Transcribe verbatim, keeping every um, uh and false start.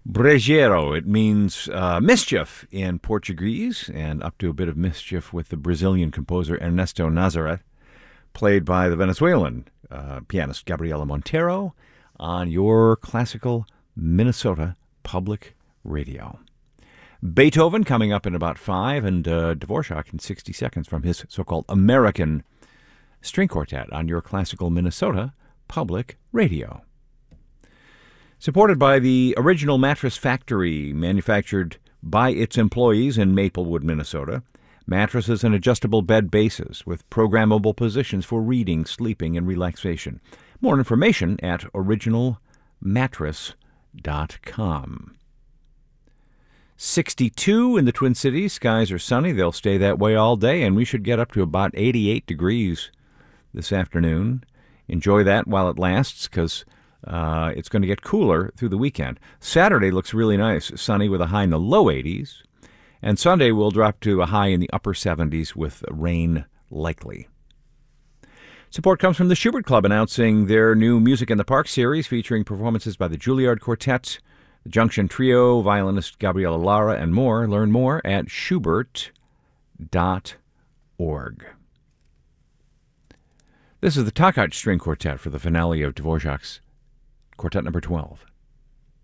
Brejeiro. It means uh, mischief in Portuguese, and up to a bit of mischief with the Brazilian composer Ernesto Nazaré, played by the Venezuelan uh, pianist Gabriela Montero on your classical Minnesota Public Radio. Beethoven coming up in about five, and uh, Dvorak in sixty seconds from his so-called American String Quartet on your classical Minnesota Public Radio. Supported by the Original Mattress Factory, manufactured by its employees in Maplewood, Minnesota, mattresses and adjustable bed bases with programmable positions for reading, sleeping, and relaxation. More information at original mattress dot com. sixty-two in the Twin Cities. Skies are sunny. They'll stay that way all day, and we should get up to about eighty-eight degrees this afternoon. Enjoy that while it lasts, because uh, it's going to get cooler through the weekend. Saturday looks really nice, sunny with a high in the low eighties, and Sunday will drop to a high in the upper seventies with rain likely. Support comes from the Schubert Club, announcing their new Music in the Park series featuring performances by the Juilliard Quartet, the Junction Trio, violinist Gabriela Lara, and more. Learn more at schubert dot org. This is the Takacs String Quartet for the finale of Dvorak's Quartet number twelve.